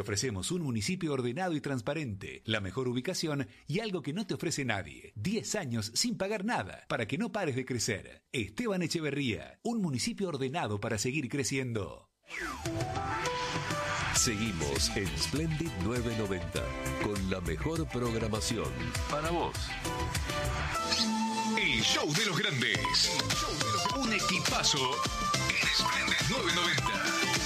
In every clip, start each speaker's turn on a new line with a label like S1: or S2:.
S1: ofrecemos un municipio ordenado y transparente, la mejor ubicación y algo que no te ofrece nadie. 10 años sin pagar nada, para que no pares de crecer. Esteban Echeverría, un municipio ordenado para seguir creciendo.
S2: Seguimos en Splendid 990, con la mejor programación para vos.
S3: El show de los grandes. Un equipazo en Splendid 990.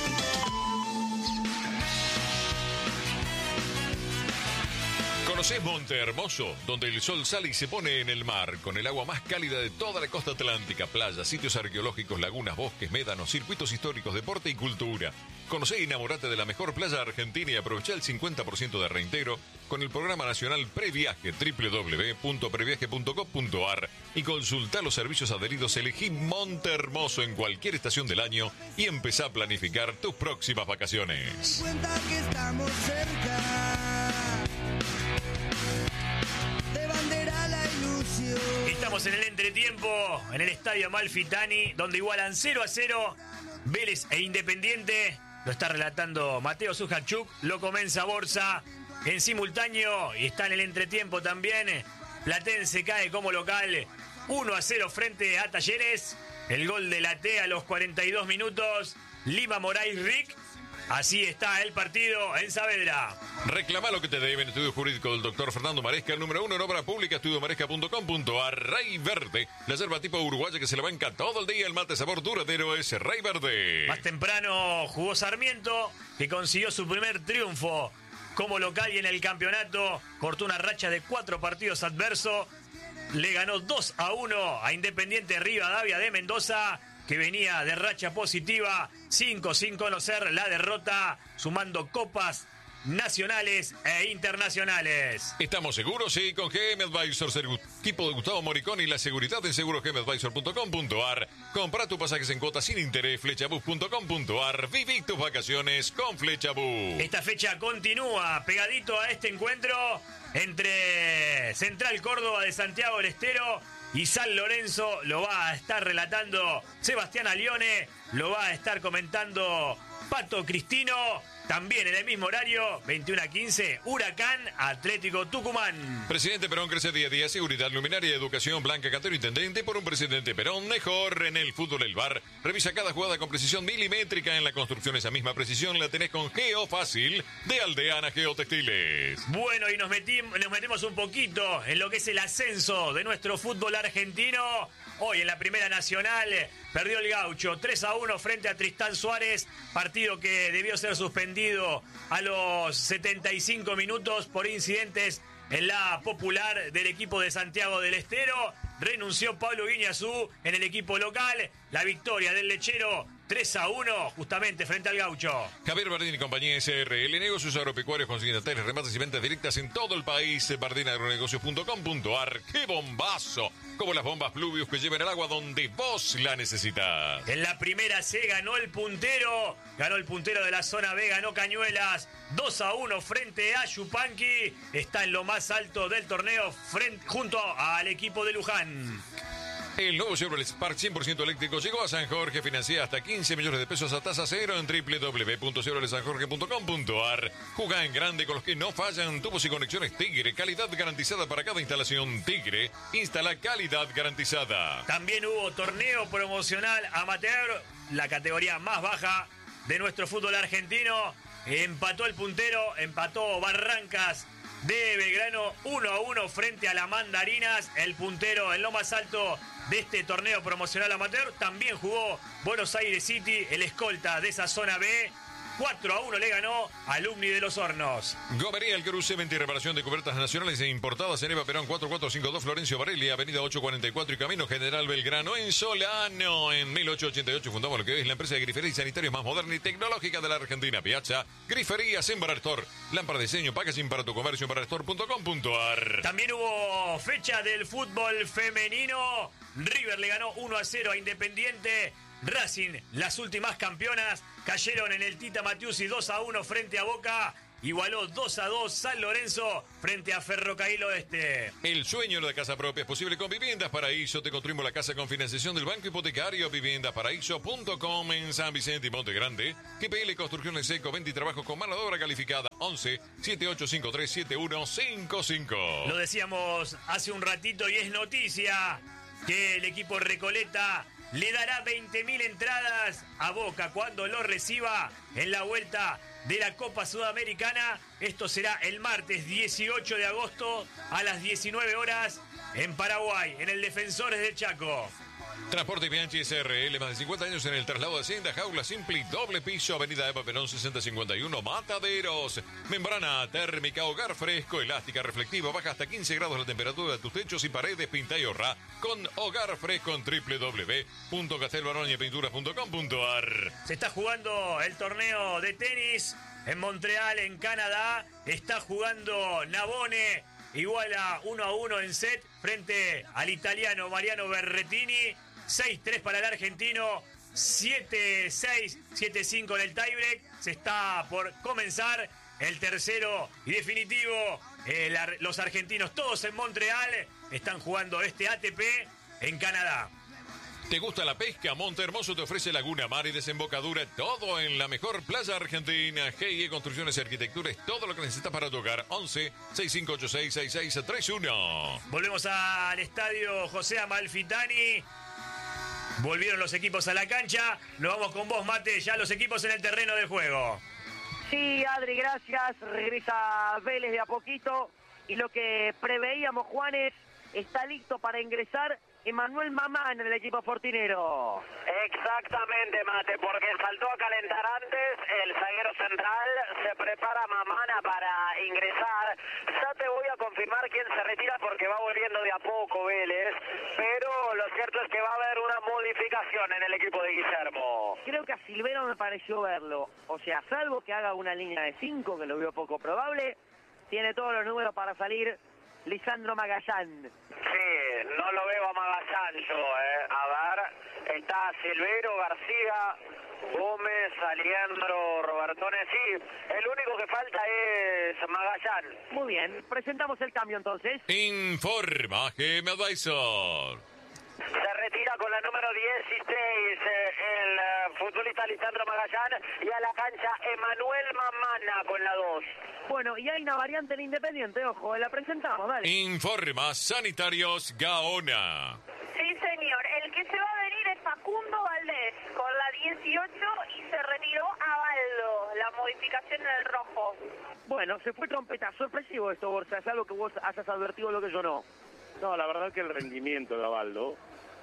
S4: ¿Conocés Monte Hermoso? Donde el sol sale y se pone en el mar, con el agua más cálida de toda la costa atlántica, playas, sitios arqueológicos, lagunas, bosques, médanos, circuitos históricos, deporte y cultura. Conocé y enamorate de la mejor playa argentina y aprovechá el 50% de reintegro con el programa nacional Previaje, www.previaje.com.ar, y consultá los servicios adheridos. Elegí Monte Hermoso en cualquier estación del año y empezá a planificar tus próximas vacaciones.
S5: Cuenta que estamos cerca. De bandera la ilusión.
S6: Estamos en el entretiempo, en el Estadio Amalfitani, donde igualan 0-0 Vélez e Independiente. Lo está relatando Mateo Sujachuk, lo comienza Borsa en simultáneo y está en el entretiempo también. Platense cae como local 1-0 frente a Talleres. El gol de Late a los 42 minutos. Lima, Moraes, Rick. Así está el partido en Saavedra.
S4: Reclama lo que te debe en Estudio Jurídico del Dr. Fernando Maresca, el número 1 en obra pública, estudiomaresca.com.ar. Rey Verde, la yerba tipo uruguaya que se la banca todo el día. El mate sabor duradero es Rey Verde.
S6: Más temprano jugó Sarmiento, que consiguió su primer triunfo como local y en el campeonato. Cortó una racha de 4 partidos adversos. Le ganó 2-1 a Independiente Rivadavia de Mendoza, que venía de racha positiva, 5 sin conocer la derrota, sumando copas nacionales e internacionales.
S4: ¿Estamos seguros? Sí, con GM Advisors, el equipo de Gustavo Moricón y la seguridad en segurosgmadvisor.com.ar. Compra tus pasajes en cuotas sin interés, flechabus.com.ar. Viví tus vacaciones con Flechabus.
S6: Esta fecha continúa pegadito a este encuentro entre Central Córdoba de Santiago del Estero y San Lorenzo. Lo va a estar relatando Sebastián Alione, lo va a estar comentando Pato Cristino. También en el mismo horario, 21:15, Huracán Atlético Tucumán.
S4: Presidente Perón crece día a día. Seguridad, luminaria, educación, Blanca Cantero, intendente. Por un presidente Perón mejor. En el fútbol El VAR revisa cada jugada con precisión milimétrica. En la construcción esa misma precisión la tenés con Geofácil de Aldeana Geotextiles.
S6: Bueno, y nos metemos un poquito en lo que es el ascenso de nuestro fútbol argentino. Hoy en la Primera Nacional perdió el Gaucho 3-1 frente a Tristán Suárez, partido que debió ser suspendido a los 75 minutos por incidentes en la Popular del equipo de Santiago del Estero. Renunció Pablo Guiñazú en el equipo local. La victoria del Lechero 3-1 justamente frente al Gaucho.
S4: Javier Bardín y compañía SRL, negocios agropecuarios, consignatarios, remates y ventas directas en todo el país. bardinagronegocios.com.ar. ¡Qué bombazo! Como las bombas Pluvius que llevan el agua donde vos la necesitas.
S6: En la primera C ganó el puntero de la zona B, ganó Cañuelas 2-1 frente a Yupanqui. Está en lo más alto del torneo junto al equipo de Luján.
S4: El nuevo Chevrolet Spark 100% eléctrico llegó a San Jorge. Financia hasta 15 millones de pesos a tasa cero en www.chevroletsanjorge.com.ar. Jugá en grande con los que no fallan. Tubos y conexiones Tigre. Calidad garantizada para cada instalación. Tigre. Instala calidad garantizada.
S6: También hubo torneo promocional amateur, la categoría más baja de nuestro fútbol argentino. Empató el puntero, empató Barrancas de Belgrano 1-1 frente a la Mandarinas. El puntero en lo más alto de este torneo promocional amateur. También jugó Buenos Aires City, el escolta de esa zona B. 4-1 le ganó al Alumni de los Hornos.
S4: Gomería El Cruce, venta y reparación de cubiertas nacionales e importadas en Eva Perón 4452 Florencio Varela, avenida 844 y Camino General Belgrano en Solano. En 1888 fundamos lo que es la empresa de grifería y sanitarios más moderna y tecnológica de la Argentina. Piazza, griferías en Barastor. Lámpara de diseño, packaging para tu comercio en barastor.com.ar.
S6: También hubo fecha del fútbol femenino. River le ganó 1-0 a Independiente. Racing, las últimas campeonas, cayeron en el Tita Matiusi 2-1 frente a Boca. igualó 2-2 San Lorenzo frente a Ferrocarril Oeste.
S4: El sueño de la casa propia es posible con Viviendas Paraíso. Te construimos la casa con financiación del Banco Hipotecario. Viviendasparaíso.com en San Vicente y Monte Grande. GPL Construcciones Seco, 20 y trabajos con mano de obra calificada. 11-7853-7155.
S6: Lo decíamos hace un ratito y es noticia que el equipo Recoleta le dará 20.000 entradas a Boca cuando lo reciba en la vuelta de la Copa Sudamericana. Esto será el martes 18 de agosto a las 19 horas en Paraguay, en el Defensores del Chaco.
S4: Transporte Bianchi SRL, más de 50 años en el traslado de hacienda, jaula simple, doble piso, avenida Eva Perón 6051, Mataderos. Membrana térmica, hogar fresco, elástica, reflectiva, baja hasta 15 grados la temperatura de tus techos y paredes, pinta y ahorra con hogar fresco en www.castelbaroñepinturas.com.ar.
S6: Se está jugando el torneo de tenis en Montreal, en Canadá. Está jugando Navone, iguala 1-1 en set frente al italiano Mariano Berrettini. 6-3 para el argentino, 7-6, 7-5 en el tiebreak. Se está por comenzar el tercero y definitivo. Los argentinos todos en Montreal están jugando este ATP en Canadá.
S4: ¿Te gusta la pesca? Monte Hermoso te ofrece laguna, mar y desembocadura, todo en la mejor playa argentina. GIE Construcciones y Arquitectura es todo lo que necesitas para tu hogar. 11-6586-6631.
S6: Volvemos al estadio José Amalfitani. Volvieron los equipos a la cancha. Nos vamos con vos, Mate, ya los equipos en el terreno de juego.
S7: Sí, Adri, gracias. Regresa Vélez de a poquito. Y lo que preveíamos, Juanes, está listo para ingresar Emanuel Mamán en el equipo fortinero.
S8: Exactamente, Mate, porque saltó a calentar antes el zaguero central, se prepara Mamana para ingresar. Ya te voy a confirmar quién se retira porque va volviendo de a poco Vélez, pero lo cierto es que va a haber una modificación en el equipo de Guillermo.
S7: Creo que a Silvero me pareció verlo. O sea, salvo que haga una línea de 5, que lo veo poco probable, tiene todos los números para salir Lisandro Magallán.
S8: Sí, no lo veo a Magallán yo, A ver, está Silvero, García, Gómez, Aliendro, Robertone. Sí, el único que falta es Magallán.
S7: Muy bien, presentamos el cambio entonces.
S4: Informa GM Advisor.
S8: Se retira con la número 16 el futbolista Lisandro Magallán y a la cancha Emanuel Mamana con la 2.
S7: Bueno, y hay una variante en Independiente, ojo, la presentamos, dale.
S4: Informa Sanitarios Gaona.
S9: Sí, señor. El que se va a venir es Facundo Valdés con la 18 y se retiró a Baldo, la modificación en el rojo.
S7: Bueno, se fue trompeta. Sorpresivo esto, Borja. Es algo que vos hayas advertido, lo que yo no.
S10: No, la verdad que el rendimiento de Abaldo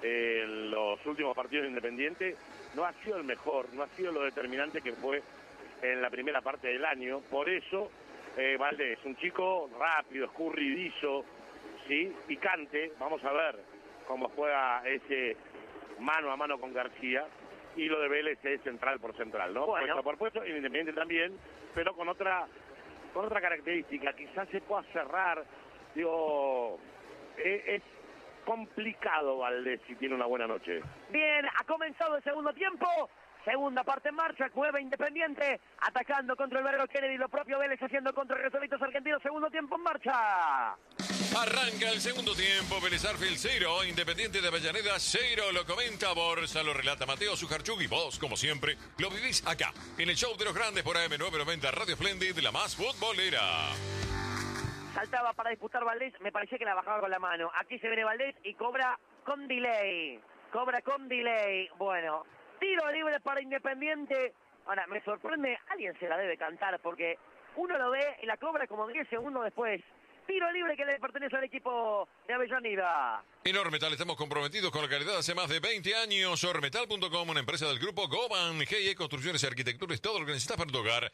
S10: en los últimos partidos de Independiente no ha sido el mejor, no ha sido lo determinante que fue en la primera parte del año. Por eso, Valdés, un chico rápido, escurridizo, ¿sí? Picante. Vamos a ver cómo juega ese mano a mano con García. Y lo de Vélez es central por central, ¿no?
S7: Bueno.
S10: Puesto por puesto, y Independiente también, pero con otra característica. Quizás se pueda cerrar, digo, es complicado Valdés si tiene una buena noche.
S7: Bien, ha comenzado el segundo tiempo. Segunda parte en marcha, Cueva Independiente, atacando contra el Vergo Kennedy, lo propio Vélez haciendo contra el Reservitos Argentinos, segundo tiempo en marcha.
S4: Arranca el segundo tiempo, Vélez Arfield 0, Independiente de Avellaneda 0, lo comenta Borsa, lo relata Mateo Sujarchuk y vos, como siempre, lo vivís acá, en el show de los grandes por AM990, Radio Splendid, la más futbolera.
S7: Saltaba para disputar Valdés, me parecía que la bajaba con la mano. Aquí se viene Valdés y cobra con delay. Bueno, tiro libre para Independiente. Ahora, me sorprende, alguien se la debe cantar porque uno lo ve y la cobra como 10 segundos después. Tiro libre que le pertenece al equipo de Avellaneda.
S4: En Ormetal estamos comprometidos con la calidad hace más de 20 años. Ormetal.com, una empresa del grupo Goban, GIE Construcciones y Arquitectura, es todo lo que necesitas para tu hogar.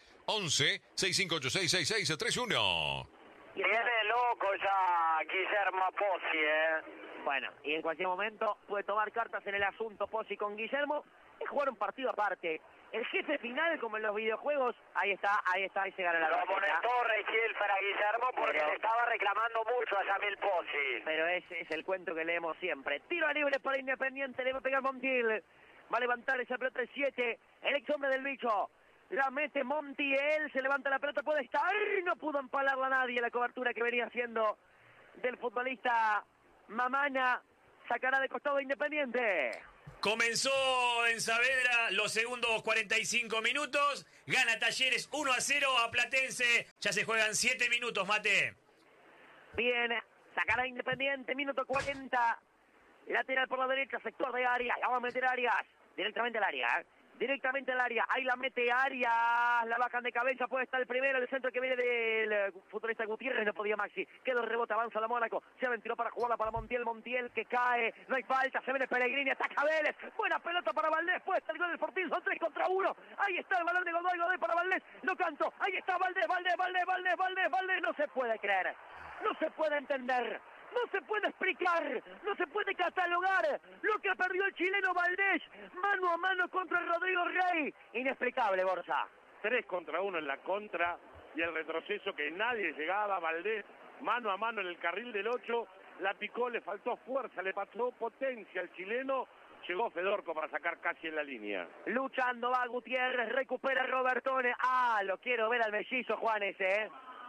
S4: 11-6586-6631.
S8: Viene loco ya Guillermo Pozzi,
S7: Bueno, y en cualquier momento puede tomar cartas en el asunto Pozzi con Guillermo. Es jugar un partido aparte. El jefe final, como en los videojuegos, ahí está, y se gana la
S8: Lo amonestó Rechiel para Guillermo porque le estaba reclamando mucho a Yamil Pozzi.
S7: Pero ese es el cuento que leemos siempre. Tiro libre para Independiente, le va a pegar Montiel. Va a levantar esa pelota el 7, el ex hombre del bicho. La mete Montiel, se levanta la pelota, puede estar, no pudo empalarla a nadie la cobertura que venía haciendo del futbolista Mamana, sacará de costado Independiente.
S6: Comenzó en Saavedra los segundos 45 minutos, gana Talleres 1-0 a Platense, ya se juegan 7 minutos, Mate.
S7: Bien, sacará Independiente, minuto 40, lateral por la derecha, sector de Arias, la va a meter Arias, directamente al área, directamente al área, ahí la mete Arias, la bajan de cabeza, puede estar el primero, el centro que viene del futbolista Gutiérrez, no podía Maxi, quedó el rebote, avanza la Mónaco, se aventuró para jugarla para Montiel, Montiel que cae, no hay falta, se viene Pellegrini, ataca Vélez, buena pelota para Valdés, puede estar el gol del Fortín, son 3 contra 1, ahí está el balón de Godoy, Godoy para Valdés, lo canto, ahí está Valdés, no se puede creer, no se puede entender. No se puede explicar, no se puede catalogar lo que perdió el chileno Valdés, mano a mano contra Rodrigo Rey. Inexplicable, Borja.
S10: 3 contra 1 en la contra y el retroceso que nadie llegaba. Valdés mano a mano en el carril del 8, la picó, le faltó fuerza, le pasó potencia al chileno. Llegó Fedorco para sacar casi en la línea.
S7: Luchando va Gutiérrez, recupera Robertone. Ah, lo quiero ver al mellizo, Juan, ese,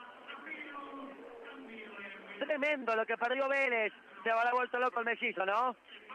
S7: Tremendo lo que perdió Vélez. Se habrá vuelto loco el mellizo, ¿no?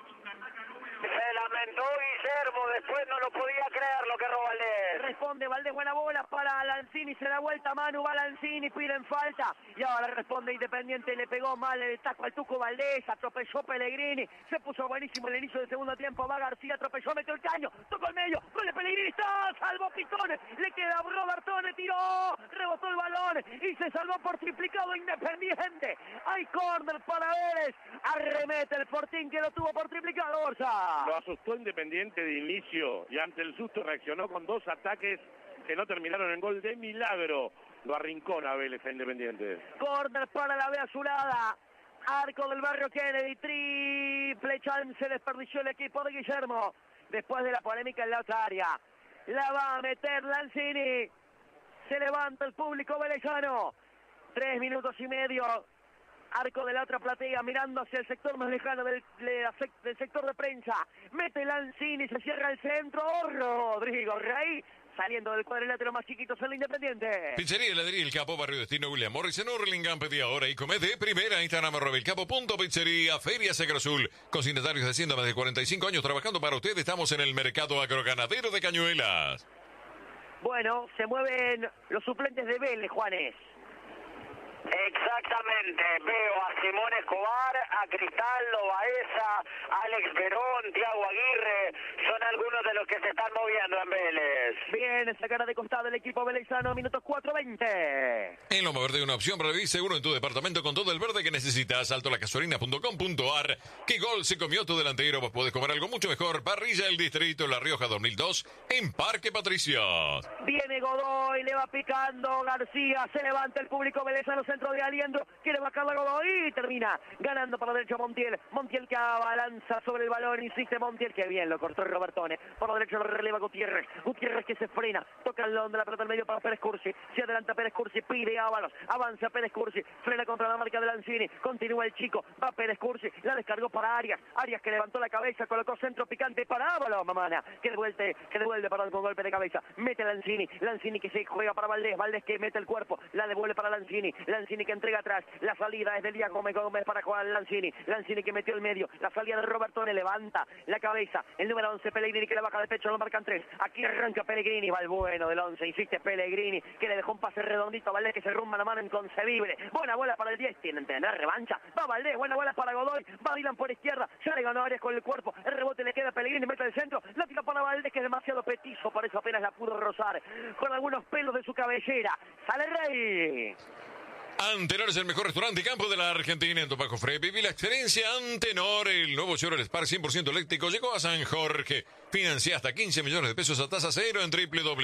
S8: Se lamentó Guillermo, después no lo podía creer lo que robó Valdés.
S7: Responde Valdés, buena bola para Lanzini, se da vuelta Manu, va Lanzini, piden falta. Y ahora responde Independiente, le pegó mal el taco al Tuco Valdés, atropelló Pellegrini, se puso buenísimo el inicio del segundo tiempo, va García, atropelló, metió el caño, tocó el medio, gol de Pellegrini, está, salvó Pitone, le queda Robertone, tiró, rebotó el balón y se salvó por triplicado Independiente. Hay córner para Vélez, arremete el Fortín que lo tuvo por triplicado, Borja.
S10: Lo asustó Independiente de inicio y ante el susto reaccionó con 2 ataques que no terminaron en gol de milagro. Lo arrincona Vélez a Independiente.
S7: Córner para la B azulada. Arco del Barrio Kennedy. Triple chance desperdició el equipo de Guillermo. Después de la polémica en la otra área. La va a meter Lanzini. Se levanta el público velezano. 3 minutos y medio. Arco de la otra platea, mirando hacia el sector más lejano del sector de prensa. Mete Lanzini, se cierra el centro. Rodrigo Rey, saliendo del cuadrilátero más chiquito, son Independiente.
S4: Pizzería Heladería El Capo, Barrio Destino, William Morris, en Hurlingham. Pedí ahora y come de primera. Instagram, @elcapo.pizzería, Feria Secrosur. Consignatarios de Hacienda, más de 45 años trabajando para usted. Estamos en el mercado agroganadero de Cañuelas.
S7: Bueno, se mueven los suplentes de Vélez, Juanes.
S8: Exactamente, veo a Simón Escobar, a Cristaldo, Baeza, Alex Verón, Tiago Aguirre, son algunos de los que se están moviendo en Vélez.
S7: Bien, sacará de costado el equipo velezano, minutos 4:20.
S4: En Loma Verde, una opción para vivir seguro en tu departamento con todo el verde que necesitas. Altolacasolina.com.ar. ¿Qué gol se comió tu delantero? Vos podés comer algo mucho mejor. Parrilla El Distrito, La Rioja 2002, en Parque Patricios.
S7: Viene Godoy, le va picando García, se levanta el público velezano, centro de Aliendro, quiere bajarla Godoy y termina ganando por la derecha Montiel. Montiel que abalanza sobre el balón, insiste Montiel, que bien lo cortó Robertone. Por la derecha lo releva Gutiérrez. Gutiérrez que se frena, toca el de la pelota al medio para Pérez Cursi. Se adelanta Pérez Cursi, pide Ábalos, avanza Pérez Cursi, frena contra la marca de Lanzini, continúa el chico, va Pérez Cursi, la descargó para Arias. Arias que levantó la cabeza, colocó centro picante para Ábalos, Mamana, que devuelve para con golpe de cabeza. Mete Lanzini, Lanzini que se juega para Valdés, Valdés que mete el cuerpo, la devuelve para Lanzini, Lanzini que entrega atrás, la salida es de Díaz Gómez para Juan Lanzini, Lanzini que metió el medio, la salida de Robertone, levanta la cabeza, el número 11 Pellegrini que le baja de pecho, lo marcan 3, aquí arranca Pellegrini, va el bueno del 11, insiste Pellegrini, que le dejó un pase redondito a Valdés que se rumba la mano inconcebible, buena bola para el 10, tiene la revancha, va Valdés, buena bola para Godoy, va Dylan por izquierda, ya le ganó Arias con el cuerpo, el rebote le queda a Pellegrini, mete el centro, la tira para Valdés que es demasiado petizo, por eso apenas la pudo rozar, con algunos pelos de su cabellera, sale Rey.
S4: Antenor es el mejor restaurante y campo de la Argentina. En Topaco Frey viví la experiencia Antenor. El nuevo Chevrolet Spark 100% eléctrico llegó a San Jorge. Financia hasta 15 millones de pesos a tasa cero en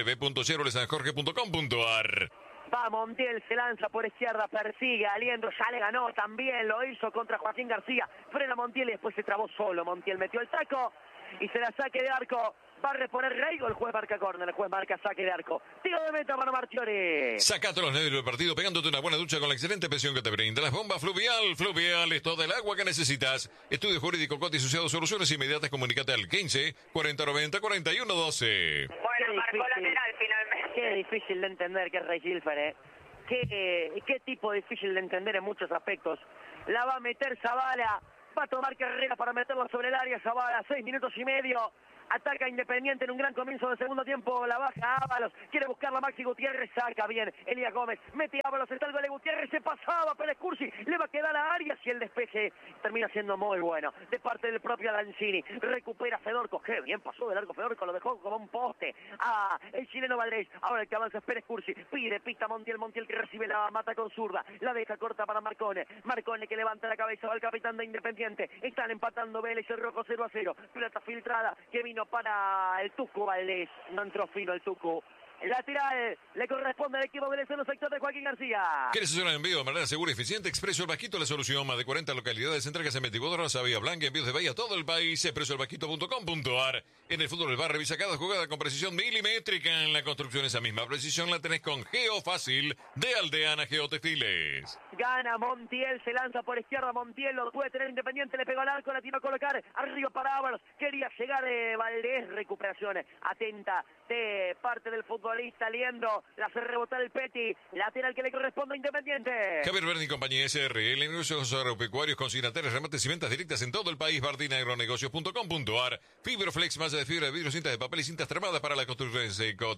S4: www.chevroletsanjorge.com.ar.
S7: Va Montiel, se lanza por izquierda, persigue a Aliendro, ya le ganó, también lo hizo contra Joaquín García. Frena Montiel y después se trabó solo. Montiel metió el taco y se la saque de arco. Va a reponer Rey, el juez marca córner, el juez marca saque de arco. Tiro de meta para Marchiori.
S4: Sacate los nervios del partido pegándote una buena ducha con la excelente presión que te brinda las bombas Fluvial. Fluvial es toda el agua que necesitas. Estudio jurídico Coti asociado, soluciones inmediatas. Comunícate al 15 40 90 41 12.
S9: Bueno, marcó lateral finalmente.
S7: difícil de entender que es Ray Silfer, ¿eh? Qué tipo difícil de entender en muchos aspectos. La va a meter Zavala, va a tomar carrera para meterlo sobre el área. Zavala, 6 minutos y medio. Ataca Independiente en un gran comienzo del segundo tiempo. La baja Ábalos. Quiere buscarla Maxi Gutiérrez. Saca bien Elías Gómez. Mete Ábalos. Está el gol de Gutiérrez. Se pasaba Pérez Cursi. Le va a quedar a Arias y el despeje termina siendo muy bueno. De parte del propio Lanzini. Recupera Fedorco. Qué bien pasó de largo Fedorco. Lo dejó como un poste. El chileno Valdés. Ahora el que avanza es Pérez Cursi. Pide pista Montiel. Montiel que recibe la mata con zurda. La deja corta para Marcone. Marcone que levanta la cabeza. Va el capitán de Independiente. Están empatando Vélez el Rojo 0-0. Pelota filtrada que vino para el Tucu Valdés. No entró fino el Tucu. Lateral le corresponde al equipo Vélez en los sectores de Joaquín García.
S4: ¿Quieres hacer un envío de manera segura y eficiente? Expreso El Vasquito, la solución. Más de 40 localidades, entregas en 24 horas a Vía Blanca, envíos de Bahía a todo el país. expresoelvasquito.com.ar. En el fútbol del bar, revisa cada jugada con precisión milimétrica. En la construcción, esa misma precisión la tenés con Geofácil de Aldeana Geotextiles.
S7: Gana Montiel, se lanza por izquierda Montiel, lo puede tener Independiente, le pegó al arco, la tiró a colocar arriba para Ábalos. Quería llegar Valdés, recuperación atenta de parte del futbolista Liendo, la hace rebotar el Peti, lateral que le corresponde a Independiente.
S4: Javier Verde y compañía SRL, negocios agropecuarios, consignatarios, remates y ventas directas en todo el país. Bardinaagronegocios.com.ar. Fibroflex, malla de fibra de vidrio, cintas de papel y cintas tramadas para la construcción en seco.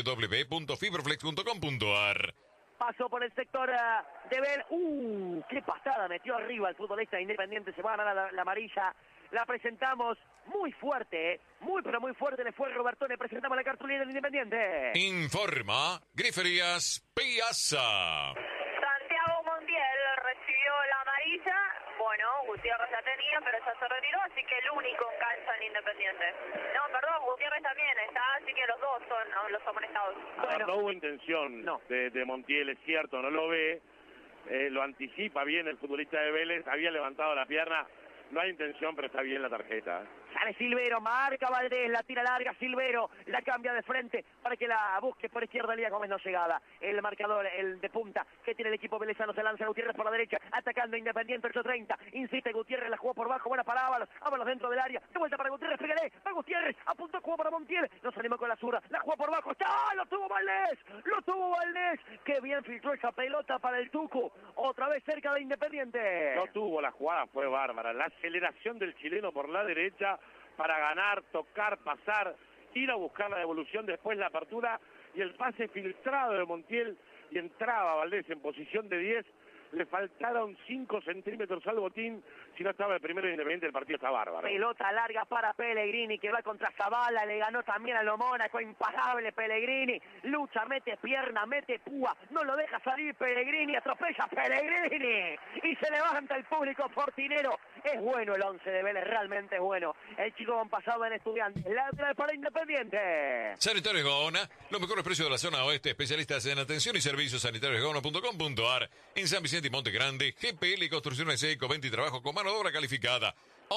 S4: www.fibroflex.com.ar.
S7: Pasó por el sector de Bel. ¡Qué pasada! Metió arriba el futbolista Independiente. Se va a ganar la amarilla. La presentamos muy fuerte, muy pero muy fuerte. Le fue Robertone. Presentamos la cartulina del Independiente.
S4: Informa Griferías Piazza.
S9: Santiago Montiel recibió la amarilla. Bueno, Gutiérrez la tenía, pero ya se retiró, así que el único en cancha en Independiente. No, perdón, Gutiérrez también está, así que los dos son los amonestados.
S10: Bueno, no hubo intención de Montiel, es cierto, no lo ve, lo anticipa bien el futbolista de Vélez, había levantado la pierna, no hay intención, pero está bien la tarjeta.
S7: Sale Silvero, marca Valdés, la tira larga, Silvero, la cambia de frente para que la busque por izquierda, Elías Gómez no llegaba. El marcador, el de punta, que tiene el equipo velezano, se lanza Gutiérrez por la derecha, atacando Independiente, 8-30, insiste Gutiérrez, la jugó por bajo, buena para Ábalos, Ábalos dentro del área, de vuelta para Gutiérrez, pégale, va Gutiérrez, apuntó, jugó para Montiel, no se animó con la zurda, la jugó por bajo, ¡ah! Lo tuvo Valdés, qué bien filtró esa pelota para el Tucu, otra vez cerca de Independiente.
S10: No tuvo la jugada, fue bárbara, la aceleración del chileno por la derecha, para ganar, tocar, pasar, ir a buscar la devolución, después la apertura y el pase filtrado de Montiel y entraba Valdés en posición de 10, le faltaron 5 centímetros al botín, si no estaba el primero de Independiente el partido está bárbaro.
S7: Pelota larga para Pellegrini que va contra Zavala, le ganó también a Lomónaco, imparable Pellegrini, lucha, mete pierna, mete púa, no lo deja salir Pellegrini, atropella Pellegrini y se levanta el público fortinero. Es bueno el 11 de Vélez, realmente es bueno. El chico han pasado en Estudiantes, lateral para Independiente.
S4: Sanitarios Gaona, los mejores precios de la zona oeste, especialistas en atención y servicios sanitariosgaona.com.ar. En San Vicente y Monte Grande, GPL Construcciones Seco, venta y trabajo con mano de obra calificada.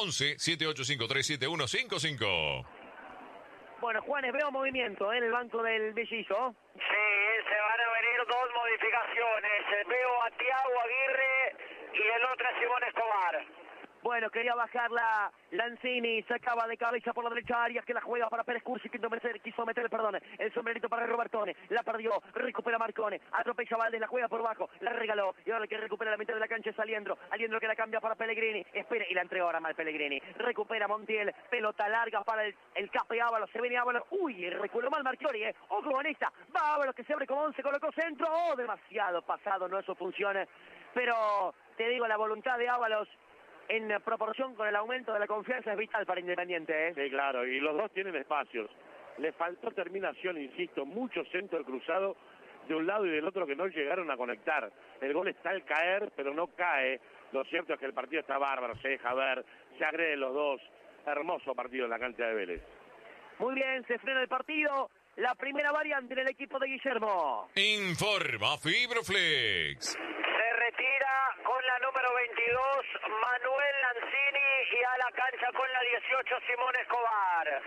S4: 11-7853-7155.
S7: Bueno, Juanes, veo movimiento en el banco del Bellizo.
S8: Sí, se van a venir dos modificaciones. Veo a Thiago Aguirre y el otro es Simón Escobar.
S7: Bueno, quería bajarla Lanzini, sacaba de cabeza por la derecha Arias, que la juega para Pérez Cursi, quiso meter el sombrerito para Robertone, la perdió, recupera Marcone, atropella Valdés, la juega por bajo, la regaló, y ahora el que recupera la mitad de la cancha es Aliendro que la cambia para Pellegrini, espera, y la entregó ahora mal Pellegrini, recupera Montiel, pelota larga para el Cape Ábalos, se viene Ábalos, reculó mal Marchiori, ojo con esta, va Ábalos que se abre como 11, colocó centro, demasiado pasado, no eso funciona, pero te digo, la voluntad de Ábalos en proporción con el aumento de la confianza es vital para Independiente.
S10: Sí, claro, y los dos tienen espacios. Le faltó terminación, insisto, mucho centro cruzado de un lado y del otro que no llegaron a conectar. El gol está al caer, pero no cae. Lo cierto es que el partido está bárbaro, se deja ver, se agreden los dos. Hermoso partido en la cancha de Vélez.
S7: Muy bien, se frena el partido. La primera variante en el equipo de Guillermo.
S4: Informa Fibroflex.
S8: Retira con la número 22 Manuel Lanzini y a la cancha con la 18 Simón Escobar.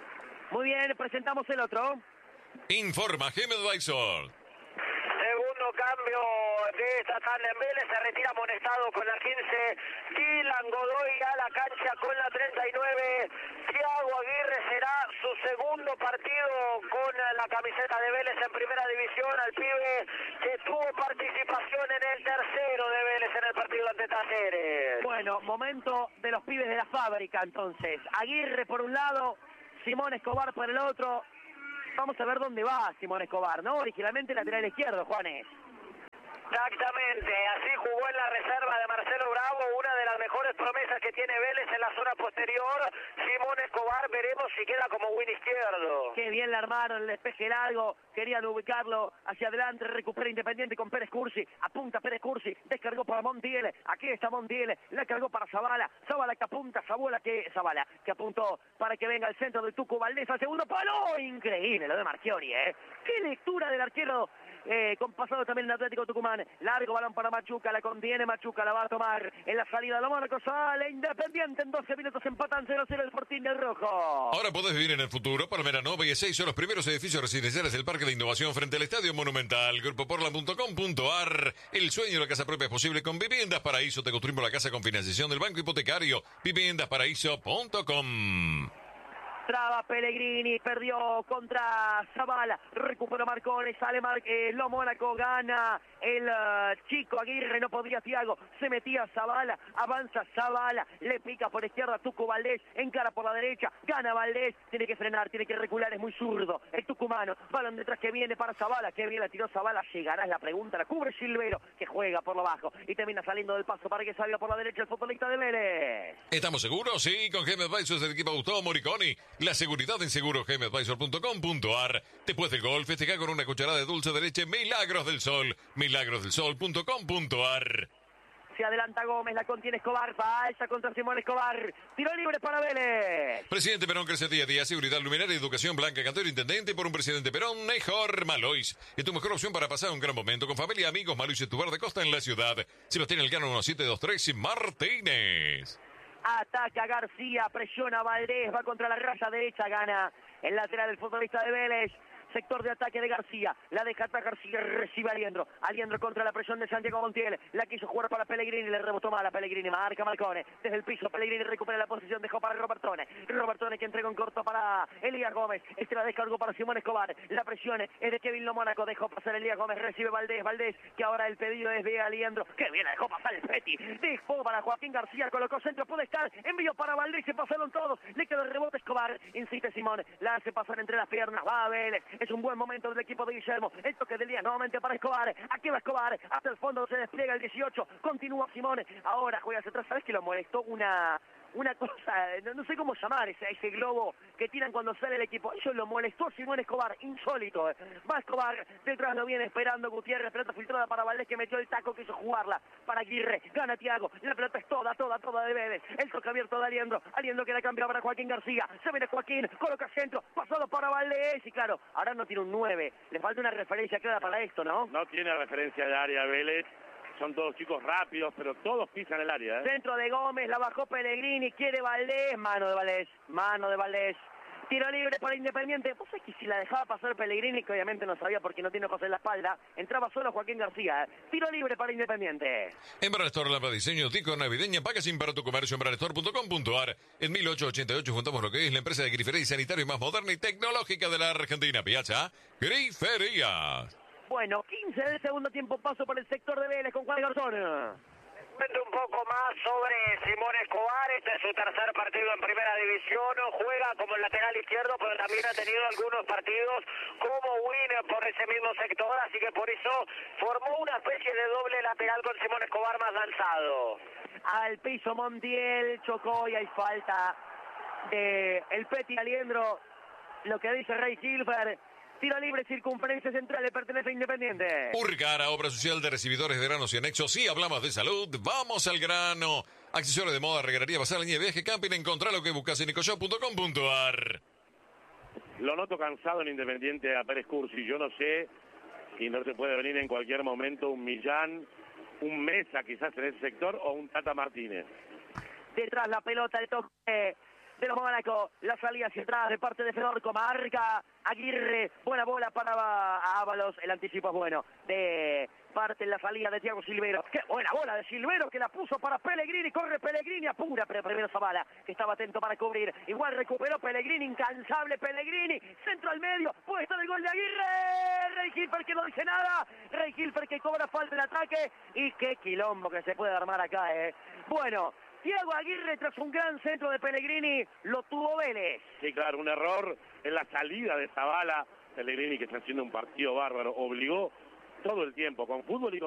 S7: Muy bien, presentamos el otro.
S4: Informa GM Advisor.
S8: Segundo cambio de esta tanda en Vélez. Se retira amonestado con la 15 Dylan Godoy a la cancha con la 39. Thiago Aguirre será su segundo partido con la camiseta de Vélez en primera división. Al pibe que tuvo participación en el tercero de Vélez en el partido ante Talleres.
S7: Bueno, momento de los pibes de la fábrica entonces. Aguirre por un lado, Simón Escobar por el otro. Vamos a ver dónde va Simón Escobar, ¿no? Originalmente lateral izquierdo, Juanes.
S8: Exactamente, así jugó en la reserva de Marcelo Bravo, una de las mejores promesas que tiene Vélez en la zona posterior. Simón Escobar, veremos si queda como win izquierdo.
S7: Qué bien la armaron, el despeje largo, querían ubicarlo hacia adelante, recupera Independiente con Pérez Cursi, apunta Pérez Cursi, descargó para Montiel, aquí está Montiel, la cargó para Zavala que apunta, Zavala que apuntó para que venga al centro del Tucu Valdés al segundo palo. Increíble lo de Marchiori, qué lectura del arquero. Con pasado también en Atlético Tucumán, largo balón para Machuca, la contiene Machuca, la va a tomar en la salida de Mónaco, sale Independiente en 12 minutos, empatan 0-0 el Fortín del Rojo.
S4: Ahora podés vivir en el futuro. Palmera Nova y E6 son los primeros edificios residenciales del Parque de Innovación frente al Estadio Monumental. Grupoportland.com.ar. El sueño de la casa propia es posible con Viviendas Paraíso. Te construimos la casa con financiación del Banco Hipotecario. Viviendasparaíso.com.
S7: Traba Pellegrini, perdió contra Zavala, recupera Marcone, sale lo Mónaco, gana el chico Aguirre, no podía Thiago, se metía Zavala, avanza Zavala, le pica por izquierda Tucu Valdés, encara por la derecha, gana Valdés, tiene que frenar, tiene que recular, es muy zurdo, el tucumano, balón detrás que viene para Zavala, que bien la tiró Zavala, llegará es la pregunta, la cubre Silvero, que juega por lo bajo y termina saliendo del paso para que salga por la derecha el futbolista de Vélez.
S4: ¿Estamos seguros? Sí, con GM Advisors del equipo Gustavo Moriconi. La seguridad en segurosgmadvisor.com.ar. Después del gol, festeja con una cucharada de dulce de leche Milagros del Sol. Milagrosdelsol.com.ar.
S7: Se adelanta Gómez, la contiene Escobar, falta contra Simón Escobar, tiro libre para Vélez.
S4: Presidente Perón crece día a día, seguridad luminaria, educación, Blanca Cantero, intendente, por un presidente Perón, mejor Malois. Es tu mejor opción para pasar un gran momento con familia, amigos. Malois es tu bar de costa en la ciudad. Sebastián Elcano 1723 y Martínez.
S7: Ataca García, presiona Valdés, va contra la raya derecha, gana el lateral del futbolista de Vélez. Sector de ataque de García, la deja atrás García, recibe Aliendro contra la presión de Santiago Montiel, la quiso jugar para Pellegrini, le rebotó mal a Pellegrini, marca Marcone, desde el piso Pellegrini recupera la posición, dejó para Robertone que entregó en corto para Elías Gómez, la descargó para Simón Escobar, la presión es de Kevin Mónaco, dejó pasar Elías Gómez, recibe Valdés, que ahora el pedido es de Aliendro, que bien la dejó pasar el Peti, dejó para Joaquín García, colocó centro, puede estar, envió para Valdés, se pasaron todos, le quedó el rebote Escobar, insiste Simón, la hace pasar entre las piernas, va Vélez, es un buen momento del equipo de Guillermo, el toque del día nuevamente para Escobar, aquí va Escobar, hasta el fondo se despliega el 18, continúa Simón, ahora juega hacia atrás, ¿sabes que lo molestó? Una cosa, no sé cómo llamar ese globo que tiran cuando sale el equipo, eso lo molestó Simón Escobar, insólito, va Escobar, detrás lo viene esperando Gutiérrez, pelota filtrada para Valdés que metió el taco, quiso jugarla para Aguirre, gana Thiago, la pelota es toda de Vélez, el toque abierto de Aliendro que la cambia para Joaquín García, se viene Joaquín, coloca centro, pasado para Valdés y claro, ahora no tiene un 9, le falta una referencia clara para esto, ¿no?
S10: No tiene referencia de área Vélez. Son todos chicos rápidos, pero todos pisan el área.
S7: Centro de Gómez, la bajó Pellegrini, quiere Valdés, mano de Valdés. Tiro libre para Independiente. Vos sabés que si la dejaba pasar Pellegrini, que obviamente no sabía porque no tiene ojos en la espalda, entraba solo Joaquín García. Tiro libre para Independiente.
S4: En Brandstore, lámpara de diseño, tico navideña, packaging para tu comercio en brandstore.com.ar. En 1888 juntamos lo que es la empresa de grifería y sanitario más moderna y tecnológica de la Argentina. Piazza Griferías.
S7: Bueno, 15 del segundo tiempo, paso por el sector de Vélez con Juan Garzón.
S8: Un poco más sobre Simón Escobar, este es su tercer partido en primera división, juega como lateral izquierdo, pero también ha tenido algunos partidos como winner por ese mismo sector, así que por eso formó una especie de doble lateral con Simón Escobar más lanzado.
S7: Al piso Montiel, chocó y hay falta de el Peti Aliendro, lo que dice Rey Gilbert. Tiro libre, circunferencia central, le pertenece a Independiente.
S4: Urcara, obra social de recibidores de granos y anexos. Sí, hablamos de salud, vamos al grano. Accesorios de moda, regadería, basal, línea de viaje, camping. Encontrá lo que buscas en ecoshop.com.ar.
S10: Lo noto cansado en Independiente a Pérez Cursi. Yo no sé si no se puede venir en cualquier momento un Millán, un Mesa quizás en ese sector o un Tata Martínez.
S7: Detrás la pelota, el toque de los Mónaco, la salida hacia atrás de parte de Fedorco, marca Aguirre, buena bola para Ábalos, el anticipo es bueno de parte en la salida de Thiago Silvero. Qué buena bola de Silvero que la puso para Pellegrini. Corre Pellegrini, apura, pero primero Zavala, que estaba atento para cubrir. Igual recuperó Pellegrini, incansable Pellegrini. Centro al medio, puede estar el gol de Aguirre. Rey Hilfer que no dice nada. Rey Hilfer que cobra falta en ataque. Y qué quilombo que se puede armar acá, Bueno, Thiago Aguirre tras un gran centro de Pellegrini, lo tuvo Vélez.
S10: Sí, claro, un error en la salida de Zavala. Pellegrini, que está haciendo un partido bárbaro, obligó todo el tiempo con fútbol y con